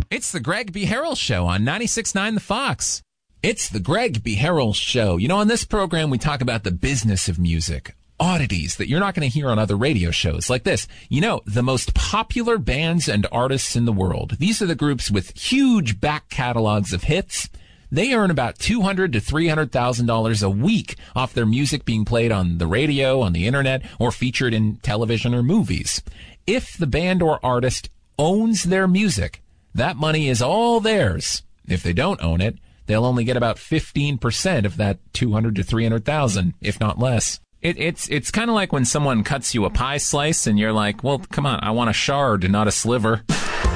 It's the Greg B. Harrell Show on 96.9 The Fox. It's the Greg B. Harrell Show. You know, on this program, we talk about the business of music. Oddities that you're not going to hear on other radio shows like this. You know, the most popular bands and artists in the world. These are the groups with huge back catalogs of hits. They earn about $200,000 to $300,000 a week off their music being played on the radio, on the internet, or featured in television or movies. If the band or artist owns their music, that money is all theirs. If they don't own it, they'll only get about 15% of that $200,000 to $300,000, if not less. It's kind of like when someone cuts you a pie slice and you're like, well, come on, I want a shard, not a sliver.